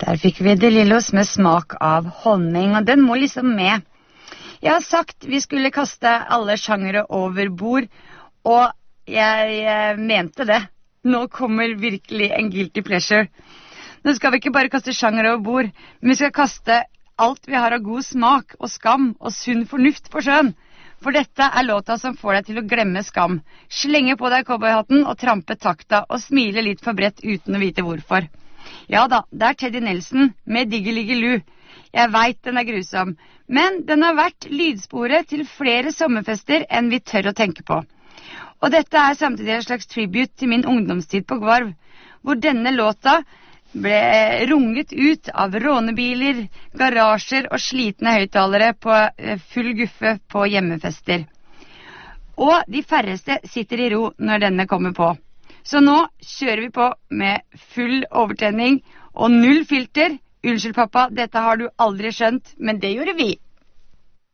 Der fikk vi De Lillos med smak av honning, og den må liksom med. Jeg har sagt vi skulle kaste alle sjangere over bord, og jeg mente det. Nå kommer virkelig en guilty pleasure. Nå skal vi ikke bare kaste sjangere over bord, men vi skal kaste alt vi har av god smak og skam og sunn fornuft på sjøen. For dette er låta som får deg til å glemme skam. Slenge på deg cowboyhatten og trampe takta og smile litt for bredt uten å vite hvorfor. Ja da, det er Teddy Nelson med Diggeliggeloo. Jeg vet den er grusom, men den har vært lydsporet til flere sommerfester enn vi tør å tenke på. Og dette er samtidig en slags tribute til min ungdomstid på Gvarv, hvor denne låta ble runget ut av rånebiler, garasjer og slitne høyttalere på full guffe på hjemmefester. Og de færreste sitter i ro når denne kommer på. Så nå kjører vi på med full overtenning og null filter. Unnskyld pappa, dette har du aldri skjønt, men det gjorde vi.